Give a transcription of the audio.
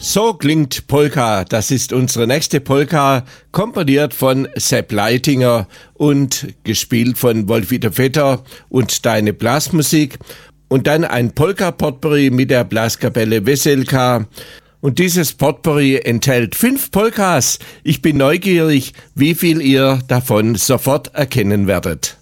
So klingt Polka. Das ist unsere nächste Polka, komponiert von Sepp Leitinger und gespielt von Wolf-Dieter Vetter und Deine Blasmusik. Und dann ein Polka-Potpourri mit der Blaskapelle Veselka. Und dieses Potpourri enthält 5 Polkas. Ich bin neugierig, wie viel ihr davon sofort erkennen werdet.